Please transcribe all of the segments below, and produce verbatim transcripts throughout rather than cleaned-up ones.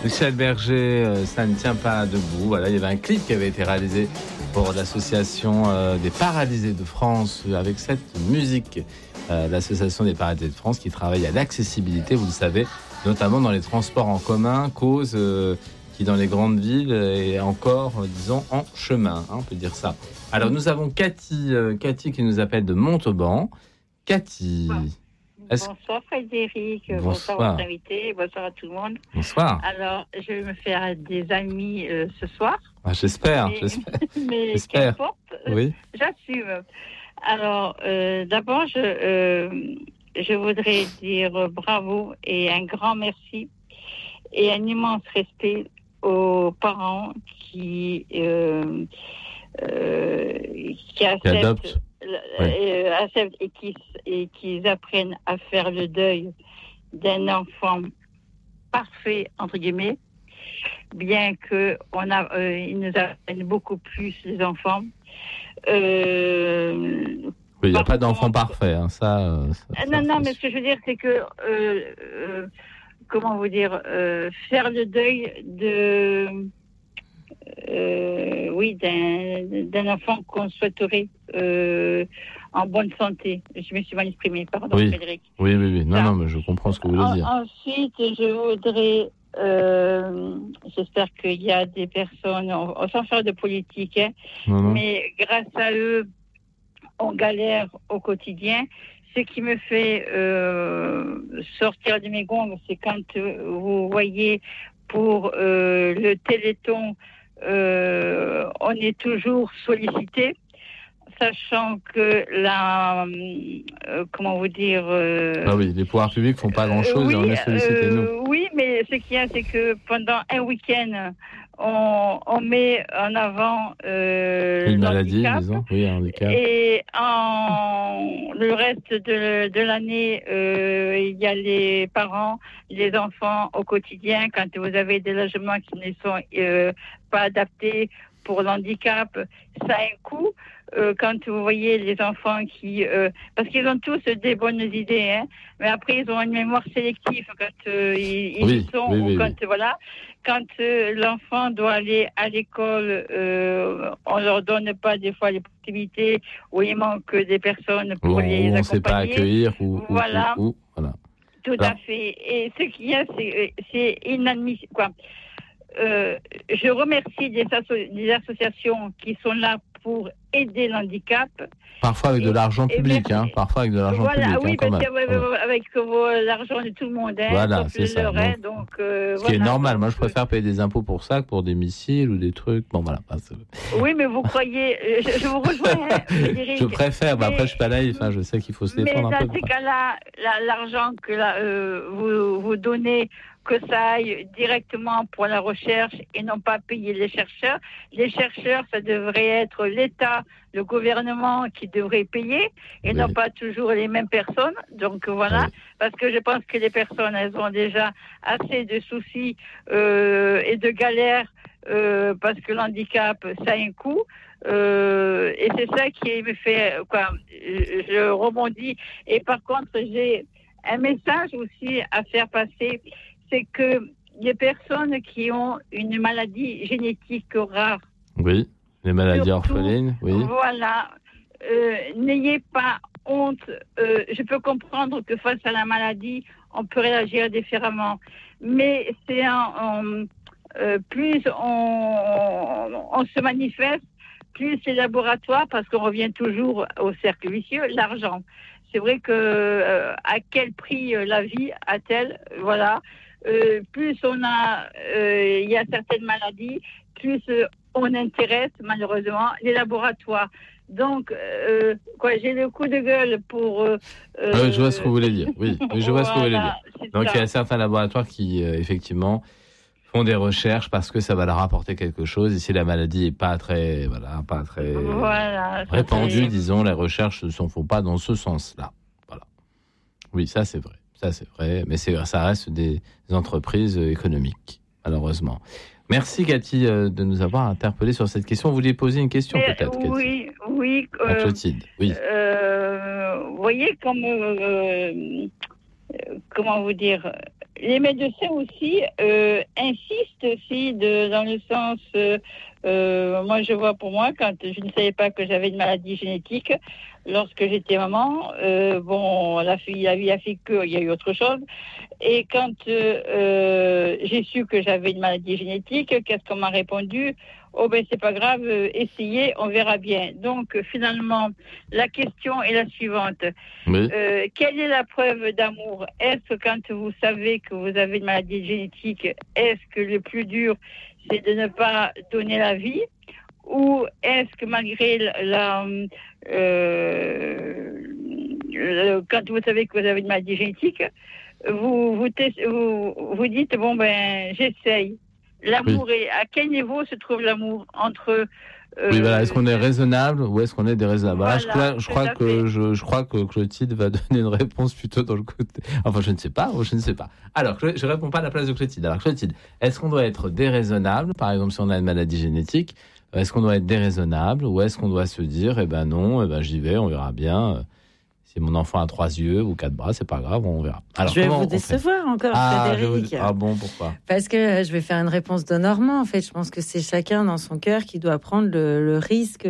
Michel Berger, euh, ça ne tient pas debout. Voilà, il y avait un clip qui avait été réalisé pour l'association euh, des paralysés de France euh, avec cette musique. Euh, l'association des paralysés de France qui travaille à l'accessibilité, vous le savez, notamment dans les transports en commun, cause euh, qui dans les grandes villes est encore, euh, disons, en chemin, hein, on peut dire ça. Alors nous avons Cathy, euh, Cathy qui nous appelle de Montauban. Cathy. Est-ce... Bonsoir Frédéric, bonsoir, bonsoir votre invité, bonsoir à tout le monde. Bonsoir. Alors, je vais me faire des amis euh, ce soir. Ah, j'espère, mais, j'espère. Mais j'espère. qu'importe, oui. j'assume. Alors, euh, d'abord, je, euh, je voudrais dire bravo et un grand merci et un immense respect aux parents qui, euh, euh, qui acceptent... Qui adoptent. Oui. Euh, et qui et qu'ils apprennent à faire le deuil d'un enfant parfait entre guillemets, bien que on a euh, ils nous apprennent beaucoup plus les enfants. Euh, oui, il n'y a pas d'enfant parfait, hein, ça, euh, ça. Non, ça, non, mais ce que je veux dire, c'est que euh, euh, comment vous dire, euh, faire le deuil de Euh, oui, d'un, d'un enfant qu'on souhaiterait euh, en bonne santé. Je me suis mal exprimée, pardon, oui. Frédéric. Oui, oui, oui. Non, Ça, non, mais je comprends ce que vous voulez en, dire. Ensuite, je voudrais, euh, j'espère qu'il y a des personnes, on, on s'en faire de politique, hein, non, non. mais grâce à eux, on galère au quotidien. Ce qui me fait euh, sortir de mes gonds, c'est quand euh, vous voyez pour euh, le Téléthon, Euh, on est toujours sollicité, sachant que la, euh, comment vous dire... Euh, ah oui, les pouvoirs publics font pas grand-chose oui, et on est sollicité, euh, nous. Oui, mais ce qu'il y a, c'est que pendant un week-end, on, on met en avant euh, une maladie, disons, oui, un handicap. Et en le reste de, de l'année, euh, il y a les parents, les enfants au quotidien. Quand vous avez des logements qui ne sont euh, pas adaptés pour l'handicap, ça a un coût. Euh, quand vous voyez les enfants qui... Euh, parce qu'ils ont tous des bonnes idées, hein, mais après, ils ont une mémoire sélective quand euh, ils, ils oui, sont... Oui, oui, quand, oui. Voilà, quand euh, l'enfant doit aller à l'école, euh, on ne leur donne pas des fois les possibilités où il manque des personnes pour ou les on accompagner. ne sait pas accueillir. Ou, voilà. Ou, ou, voilà. Tout Alors. à fait. Et ce qu'il y a, c'est, c'est inadmissible. Quoi. Euh, je remercie des, asso- des associations qui sont là pour aider l'handicap. Parfois avec et, de l'argent public, hein. Parfois avec de l'argent voilà, public. Oui, hein, parce qu'avec ouais. avec l'argent de tout le monde, hein, voilà, sauf c'est le ça. leur, Donc, hein, donc, euh, ce voilà, qui est normal. donc, Moi, je préfère payer des impôts pour ça que pour des missiles ou des trucs. Bon, voilà. Oui, mais vous croyez, je, je vous rejoins, hein, Frédéric. Je préfère. Mais, bah, après, je suis pas naïf. Hein, je sais qu'il faut se défendre mais un peu. Mais dans ces cas-là, la, l'argent que la, euh, vous, vous donnez, que ça aille directement pour la recherche et non pas payer les chercheurs. Les chercheurs, ça devrait être l'État, le gouvernement qui devrait payer et oui. non pas toujours les mêmes personnes. Donc voilà, oui. Parce que je pense que les personnes, elles ont déjà assez de soucis euh, et de galères euh, parce que l'handicap, ça a un coût. Euh, et c'est ça qui me fait, quoi, je rebondis. Et par contre, j'ai un message aussi à faire passer. C'est que les personnes qui ont une maladie génétique rare. Oui, les maladies surtout, orphelines, oui. Voilà. Euh, n'ayez pas honte. Euh, je peux comprendre que face à la maladie, on peut réagir différemment. Mais c'est un, un, euh, plus on, on, on se manifeste, plus les laboratoires, parce qu'on revient toujours au cercle vicieux, l'argent. C'est vrai que euh, à quel prix euh, la vie a-t-elle, voilà. Euh, plus on a, il euh, y a certaines maladies, plus euh, on intéresse malheureusement les laboratoires. Donc, euh, quoi, j'ai le coup de gueule pour. Euh, ah oui, je vois ce que vous voulez dire. Oui, oui je vois voilà, ce que vous voulez dire. Donc, il y a certains laboratoires qui, euh, effectivement, font des recherches parce que ça va leur apporter quelque chose. Et si la maladie n'est pas très, voilà, pas très voilà, répandue, disons, les recherches ne se font pas dans ce sens-là. Voilà. Oui, ça c'est vrai. Ça, c'est vrai, mais c'est, ça reste des entreprises économiques, malheureusement. Merci, Cathy, de nous avoir interpellés sur cette question. Vous vouliez poser une question, mais, peut-être, Cathy? Oui, oui. Euh, à Clotilde, oui. Euh, vous voyez, comme... Euh, comment vous dire les médecins aussi euh, insistent aussi de, dans le sens, euh, euh, moi je vois pour moi, quand je ne savais pas que j'avais une maladie génétique, lorsque j'étais maman, euh, bon, la, fille, la vie a fait qu'il y a eu autre chose. Et quand euh, euh, j'ai su que j'avais une maladie génétique, qu'est-ce qu'on m'a répondu ? Oh ben c'est pas grave, euh, essayez, on verra bien. Donc finalement, la question est la suivante. Oui. Euh, quelle est la preuve d'amour ? Est-ce que quand vous savez que vous avez une maladie génétique, est-ce que le plus dur, c'est de ne pas donner la vie ? Ou est-ce que malgré la, la euh, le, quand vous savez que vous avez une maladie génétique, vous vous, vous, vous dites bon ben j'essaye. L'amour, oui. Est, à quel niveau se trouve l'amour entre euh, oui, voilà. Est-ce qu'on est raisonnable ou est-ce qu'on est déraisonnable ? Voilà, je crois, je crois que je, je crois que Clotilde va donner une réponse plutôt dans le côté. Enfin, je ne sais pas, je ne sais pas. Alors, je ne réponds pas à la place de Clotilde. Alors, Clotilde, est-ce qu'on doit être déraisonnable ? Par exemple, si on a une maladie génétique, est-ce qu'on doit être déraisonnable ou est-ce qu'on doit se dire, eh ben non, eh ben j'y vais, on verra bien. Si mon enfant a trois yeux ou quatre bras, c'est pas grave, on verra. Alors, je vais vous décevoir encore, ah, Frédéric. Vous... Ah bon, pourquoi ? Parce que je vais faire une réponse de Normand. En fait, je pense que c'est chacun dans son cœur qui doit prendre le, le risque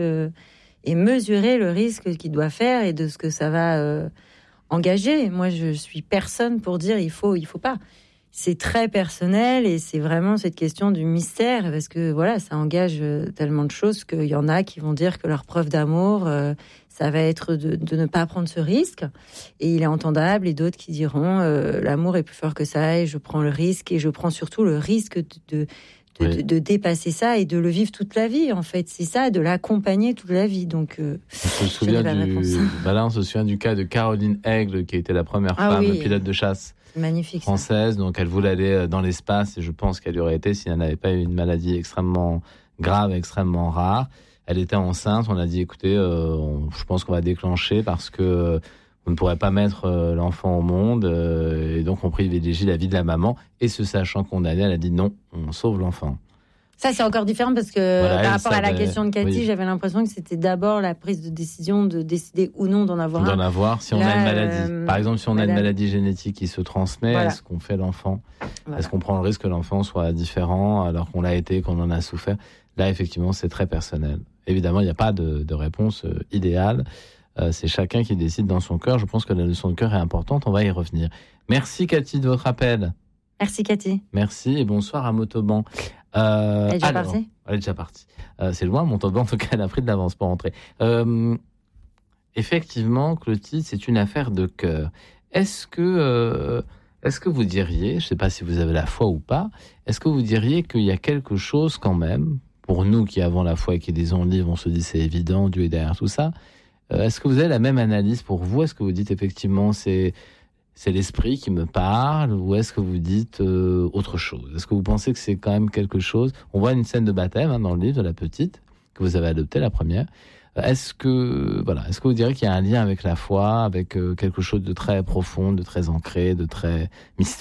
et mesurer le risque qu'il doit faire et de ce que ça va euh, engager. Moi, je suis personne pour dire il faut, il faut pas. C'est très personnel et c'est vraiment cette question du mystère parce que voilà, ça engage tellement de choses qu'il y en a qui vont dire que leur preuve d'amour, euh, ça va être de, de ne pas prendre ce risque et il est entendable, et d'autres qui diront euh, l'amour est plus fort que ça et je prends le risque et je prends surtout le risque de, de, de, oui. de, de dépasser ça et de le vivre toute la vie. En fait, c'est ça, de l'accompagner toute la vie. Donc, euh, on se souvient du, voilà, on se souvient du cas de Caroline Aigle qui était la première ah, femme oui. pilote de chasse. Magnifique, française, ça. Donc elle voulait aller dans l'espace et je pense qu'elle y aurait été si elle n'avait pas eu une maladie extrêmement grave, extrêmement rare. Elle était enceinte, on a dit écoutez, euh, on, je pense qu'on va déclencher parce que on ne pourrait pas mettre euh, l'enfant au monde euh, et donc on privilégie la vie de la maman et se sachant condamnée, elle a dit non, on sauve l'enfant. Ça, c'est encore différent parce que voilà, par rapport savait, à la question de Cathy, oui. j'avais l'impression que c'était d'abord la prise de décision de décider ou non d'en avoir d'en un. D'en avoir, si on Là, a une maladie. Euh, par exemple, si on madame... a une maladie génétique qui se transmet, voilà. Est-ce qu'on fait l'enfant ? Voilà. Est-ce qu'on prend le risque que l'enfant soit différent alors qu'on l'a été, qu'on en a souffert ? Là, effectivement, c'est très personnel. Évidemment, il n'y a pas de, de réponse euh, idéale. Euh, c'est chacun qui décide dans son cœur. Je pense que la leçon de cœur est importante. On va y revenir. Merci, Cathy, de votre appel. Merci, Cathy. Merci et bonsoir à Motoban. Euh, elle est déjà alors, partie Elle est déjà partie. Euh, c'est loin, Motoban, en tout cas, elle a pris de l'avance pour rentrer. Euh, effectivement, Clotilde, c'est une affaire de cœur. Est-ce que, euh, est-ce que vous diriez, je ne sais pas si vous avez la foi ou pas, est-ce que vous diriez qu'il y a quelque chose quand même, pour nous qui avons la foi et qui lisons le livre, on se dit c'est évident, Dieu est derrière tout ça, euh, est-ce que vous avez la même analyse pour vous ? Est-ce que vous dites effectivement c'est... c'est l'esprit qui me parle ou est-ce que vous dites euh, autre chose ? Est-ce que vous pensez que c'est quand même quelque chose ? On voit une scène de baptême hein, dans le livre de la petite que vous avez adoptée, la première. Est-ce que voilà, est-ce que vous direz qu'il y a un lien avec la foi, avec euh, quelque chose de très profond, de très ancré, de très mystérieux ?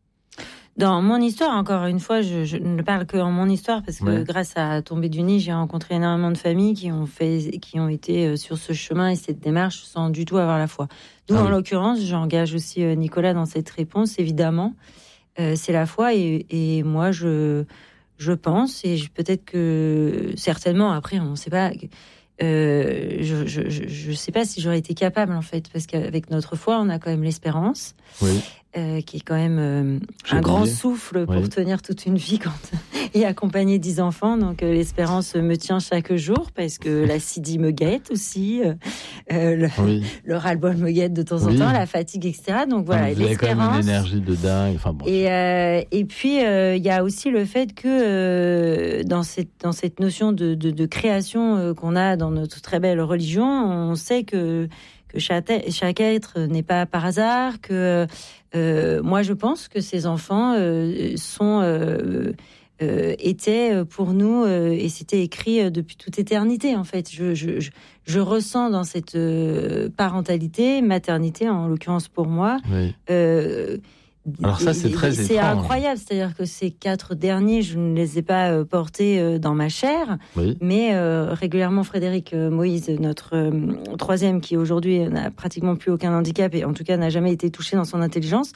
Dans mon histoire, encore une fois, je, je ne parle que en mon histoire parce que ouais. grâce à Tombée du Nid, j'ai rencontré énormément de familles qui ont fait, qui ont été sur ce chemin et cette démarche sans du tout avoir la foi. D'où, ah en oui. l'occurrence, j'engage aussi Nicolas dans cette réponse, évidemment. Euh, c'est la foi et, et moi, je, je pense et je, peut-être que certainement après, on ne sait pas. Euh, je, je, je, je sais pas si j'aurais été capable en fait, parce qu'avec notre foi, on a quand même l'espérance. Oui. Euh, qui est quand même euh, un grand souffle pour oui. tenir toute une vie quand... et accompagner dix enfants. Donc euh, l'espérance me tient chaque jour parce que la Sidi me guette aussi, euh, le, oui. le ras-le-bol me guette de temps en oui. temps, la fatigue, et cetera. Donc voilà, vous avez quand même une énergie de dingue. Enfin, bon. Et, euh, et puis il euh, y a aussi le fait que euh, dans, cette, dans cette notion de, de, de création euh, qu'on a dans notre très belle religion, on sait que que chaque, chaque être n'est pas par hasard, que euh, moi je pense que ces enfants euh, sont euh, euh, étaient pour nous euh, et c'était écrit depuis toute éternité en fait. Je, je, je, je ressens dans cette euh, parentalité, maternité en l'occurrence pour moi. Oui. Euh, Alors ça c'est très c'est étrange. incroyable, c'est-à-dire que ces quatre derniers, je ne les ai pas euh, portés euh, dans ma chair, oui. mais euh, régulièrement Frédéric euh, Moïse, notre euh, troisième, qui aujourd'hui n'a pratiquement plus aucun handicap et en tout cas n'a jamais été touché dans son intelligence,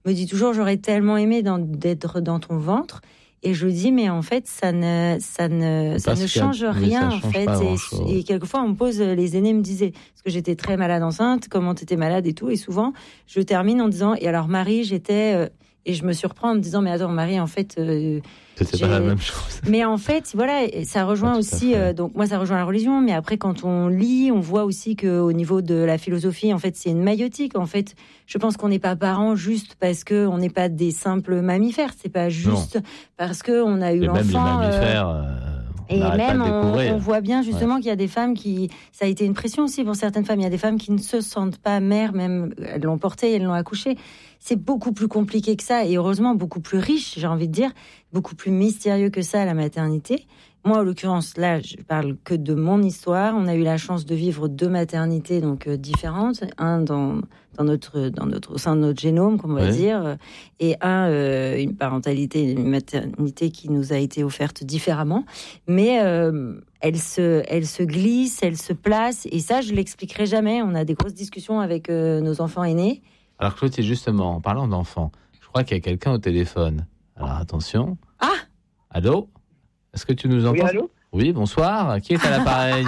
me dit toujours, j'aurais tellement aimé dans, d'être dans ton ventre. Et je dis, mais en fait, ça ne, ça ne, ça ne change rien, en fait. Et, et quelquefois, on me pose, les aînés me disaient, parce que j'étais très malade enceinte, comment t'étais malade et tout. Et souvent, je termine en disant, et alors, Marie, j'étais, euh, et je me surprends en me disant, mais attends, Marie, en fait, euh, c'était pas la même chose. Mais en fait, voilà, ça rejoint aussi, euh, donc moi, ça rejoint la religion, mais après, quand on lit, on voit aussi qu'au niveau de la philosophie, en fait, c'est une maïotique. En fait, je pense qu'on n'est pas parents juste parce qu'on n'est pas des simples mammifères. C'est pas juste non. parce qu'on a eu et l'enfant. Même les mammifères. Euh... Et même, on, on voit bien justement ouais. qu'il y a des femmes qui... Ça a été une pression aussi pour certaines femmes. Il y a des femmes qui ne se sentent pas mères, même elles l'ont portée, elles l'ont accouchée. C'est beaucoup plus compliqué que ça et heureusement beaucoup plus riche, j'ai envie de dire, beaucoup plus mystérieux que ça, la maternité. Moi, en l'occurrence, là, je parle que de mon histoire. On a eu la chance de vivre deux maternités donc euh, différentes, un dans dans notre dans notre au sein de notre génome, comme on va ouais. dire, et un euh, une parentalité, une maternité qui nous a été offerte différemment. Mais euh, elle se elle se glisse, elle se place, et ça, je l'expliquerai jamais. On a des grosses discussions avec euh, nos enfants aînés. Alors Clotilde, justement, en parlant d'enfants, je crois qu'il y a quelqu'un au téléphone. Alors attention. Ah. Allô? Est-ce que tu nous entends? Oui, allô? Oui, bonsoir. Qui est à l'appareil?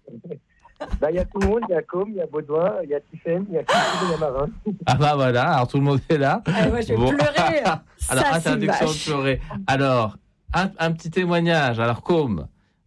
Bah, il y a tout le monde, il y a Com, il y a Baudouin, il y a Tiffaine, il y a Christine, il y a Marin. Ah bah voilà, alors tout le monde est là. Ah, moi, je vais bon. pleurer. Alors, ça, interdiction de pleurer. Alors, un, un petit témoignage. Alors, Com,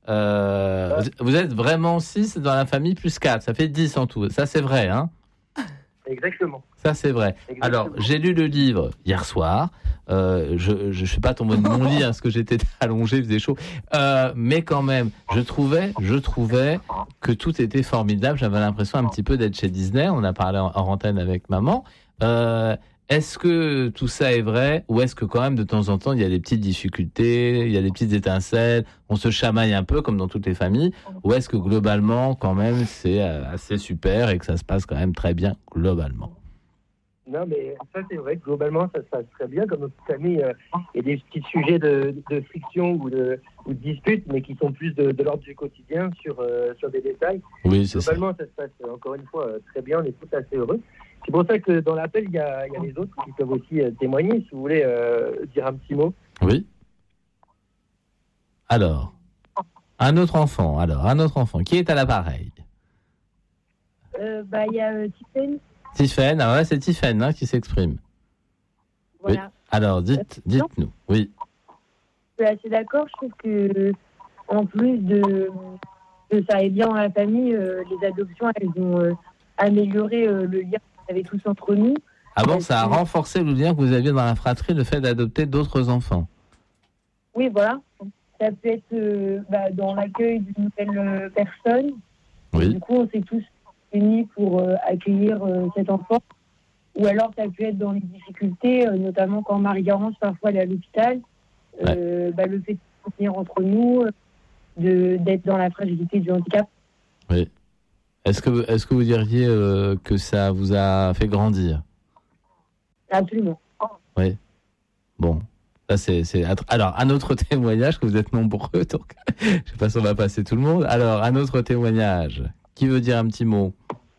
euh, ouais. vous êtes vraiment six dans la famille, plus quatre. Ça fait dix en tout. Ça, c'est vrai, hein? Exactement. Ça, c'est vrai. Exactement. Alors, j'ai lu le livre hier soir. Euh, je ne suis pas tombé de mon lit, hein, parce que j'étais allongé, il faisait chaud. Euh, mais quand même, je trouvais, je trouvais que tout était formidable. J'avais l'impression un petit peu d'être chez Disney. On a parlé en, en antenne avec maman. Euh, est-ce que tout ça est vrai, ou est-ce que quand même, de temps en temps, il y a des petites difficultés, il y a des petites étincelles, on se chamaille un peu, comme dans toutes les familles, ou est-ce que globalement, quand même, c'est assez super et que ça se passe quand même très bien, globalement? Non, mais ça, c'est vrai que globalement, ça se passe très bien. Comme notre famille, euh, il y a des petits sujets de, de friction ou de, ou de disputes, mais qui sont plus de, de l'ordre du quotidien sur, euh, sur des détails. Oui, c'est globalement, ça. ça se passe, encore une fois, très bien. On est tous assez heureux. C'est pour ça que dans l'appel, il y a, il y a les autres qui peuvent aussi euh, témoigner, si vous voulez euh, dire un petit mot. Oui. Alors, un autre enfant. Alors, un autre enfant. Qui est à l'appareil? euh, Bah, il y a euh, Tiffaine. Tiffaine, alors là c'est Tiffaine hein, qui s'exprime. Voilà. Oui. Alors dites, dites-nous, oui. Je suis assez d'accord, je trouve que en plus de que ça aille bien dans la famille, euh, les adoptions elles ont euh, amélioré euh, le lien qu'on avait tous entre nous. Ah bon, ça a renforcé le lien que vous aviez dans la fratrie, le fait d'adopter d'autres enfants. Oui, voilà. Ça peut être euh, bah, dans l'accueil d'une nouvelle euh, personne. Oui. Du coup, on s'est tous unis pour euh, accueillir euh, cet enfant, ou alors ça peut être dans les difficultés, euh, notamment quand Marie-Garance parfois elle est à l'hôpital, euh, ouais. bah, le fait de se tenir entre nous, de, d'être dans la fragilité du handicap. Oui. Est-ce que, est-ce que vous diriez euh, que ça vous a fait grandir? Absolument. Oui. Bon. Ça, c'est, c'est... Alors, un autre témoignage, que vous êtes nombreux, donc je ne sais pas si on va passer tout le monde. Alors, un autre témoignage. Qui veut dire un petit mot?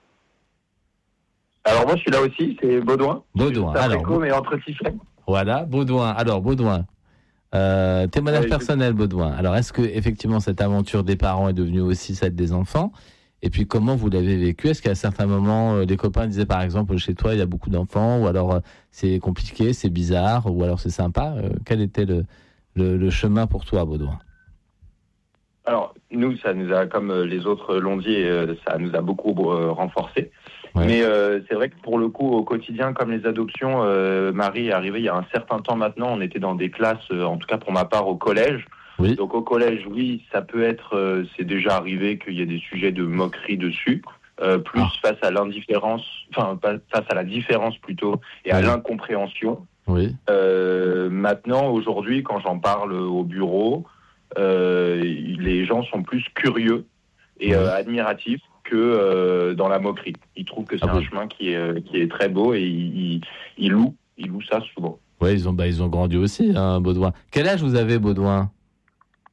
Alors moi je suis là aussi, c'est Baudouin. Baudouin, alors. Com et entre Tiffaine. Voilà, Baudouin. Alors Baudouin, euh, témoignage ouais, personnel je... Baudouin. Alors est-ce que effectivement cette aventure des parents est devenue aussi celle des enfants? Et puis comment vous l'avez vécu? Est-ce qu'à certains moments les copains disaient par exemple chez toi il y a beaucoup d'enfants, ou alors c'est compliqué, c'est bizarre, ou alors c'est sympa? euh, Quel était le, le, le chemin pour toi, Baudouin? Alors, nous, ça nous a, comme les autres l'ont dit, ça nous a beaucoup euh, renforcé. Ouais. Mais euh, c'est vrai que pour le coup, au quotidien, comme les adoptions, euh, Marie est arrivée il y a un certain temps maintenant. On était dans des classes, euh, en tout cas pour ma part, au collège. Oui. Donc au collège, oui, ça peut être, euh, c'est déjà arrivé qu'il y ait des sujets de moquerie dessus. Euh, plus ah. face à l'indifférence, enfin face à la différence plutôt, et à oui. l'incompréhension. Oui. Euh, maintenant, aujourd'hui, quand j'en parle au bureau, Euh, les gens sont plus curieux et euh, admiratifs que euh, dans la moquerie. Ils trouvent que c'est ah un oui. chemin qui est, qui est très beau, et ils, ils, ils louent, ils louent ça souvent. Oui, ils ont, bah, ils ont grandi aussi, hein, Baudouin. Quel âge vous avez, Baudouin?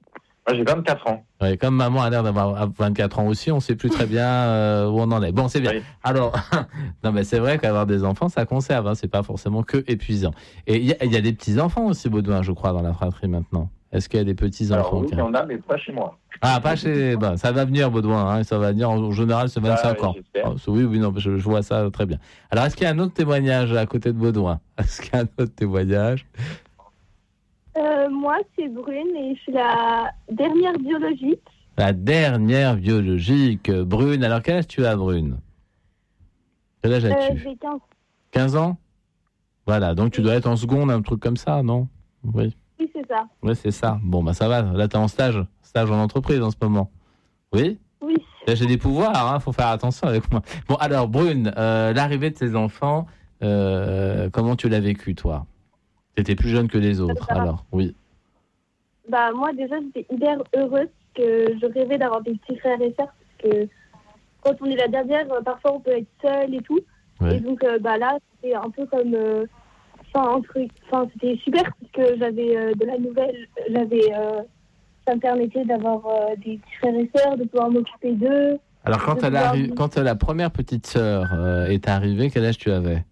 Ah, j'ai vingt-quatre ans. Ouais, comme maman a l'air d'avoir vingt-quatre ans aussi, on ne sait plus très bien euh, où on en est. Bon, c'est bien. Oui. Alors, non, mais c'est vrai qu'avoir des enfants, ça conserve. Hein, c'est pas forcément que épuisant. Et il y, y a des petits enfants aussi, Baudouin, je crois, dans la fratrie maintenant. Est-ce qu'il y a des petits enfants? Alors oui, il y en a, mais pas chez moi. Ah, pas chez. Ben, ça va venir, Baudouin. Hein, ça va venir en général, c'est vingt-cinq ah, ans. Oh, oui, oui, non, je, je vois ça très bien. Alors, est-ce qu'il y a un autre témoignage à côté de Baudouin? Est-ce qu'il y a un autre témoignage? Euh, moi, c'est Brune et je suis la dernière biologique. La dernière biologique. Brune, alors quel âge tu as, Brune? Quel âge as-tu? euh, J'ai quinze. quinze ans? Voilà, donc tu dois être en seconde, un truc comme ça, non? Oui. Oui, c'est ça. Oui, c'est ça. Bon, bah ça va. Là, tu es en stage, stage en entreprise en ce moment. Oui? Oui. Là, j'ai des pouvoirs, il hein, faut faire attention avec moi. Bon, alors, Brune, euh, l'arrivée de tes enfants, euh, comment tu l'as vécu, toi? Tu étais plus jeune que les autres, bah, alors, oui. Bah, moi, déjà, j'étais hyper heureuse que je rêvais d'avoir des petits frères et sœurs, parce que quand on est la dernière, parfois, on peut être seul et tout. Ouais. Et donc, euh, bah, là, c'était un peu comme... Euh, Enfin, un truc, enfin, c'était super parce que j'avais euh, de la nouvelle, j'avais, euh, ça me permettait d'avoir euh, des petits frères et sœurs, de pouvoir m'occuper d'eux. Alors, quand, elle pouvoir... arri- quand la première petite sœur euh, est arrivée, quel âge tu avais?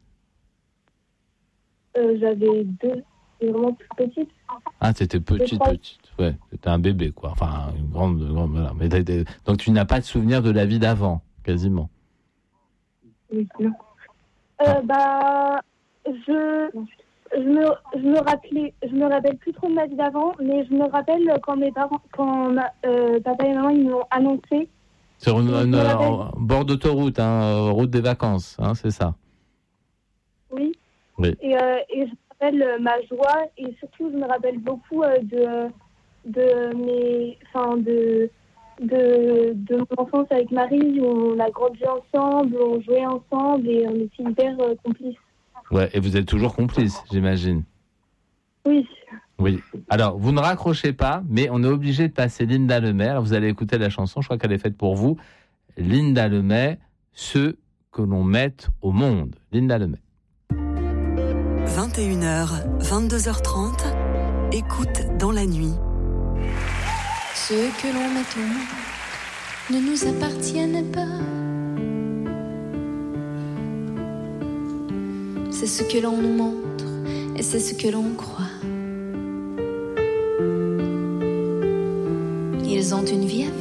euh, J'avais deux, j'étais vraiment toute petite. Ah, t'étais petite, petite, ouais, t'étais un bébé, quoi. Enfin, une grande, grande voilà. Mais donc, tu n'as pas de souvenir de la vie d'avant, quasiment. Oui, non. Euh, bah. Je, je, me, je, me rappelais, je me rappelle plus trop de ma vie d'avant, mais je me rappelle quand mes parents, quand ma, euh, papa et maman ils m'ont annoncé. Sur une, une euh, bord d'autoroute, hein, route des vacances, hein, c'est ça? Oui. Oui. Et, euh, et je me rappelle euh, ma joie et surtout je me rappelle beaucoup euh, de, de mes, enfin de, de, de mon enfance avec Marie où on a grandi ensemble, on jouait ensemble et on était hyper euh, complices. Ouais, et vous êtes toujours complices, j'imagine. Oui. Oui. Alors, vous ne raccrochez pas, mais on est obligé de passer Linda Lemay. Alors, vous allez écouter la chanson, je crois qu'elle est faite pour vous. Linda Lemay, ceux que l'on met au monde. Linda Lemay. vingt et une heures, vingt-deux heures trente, écoute dans la nuit. Ceux que l'on met au monde ne nous appartiennent pas. C'est ce que l'on nous montre et c'est ce que l'on croit. Ils ont une vie à vivre.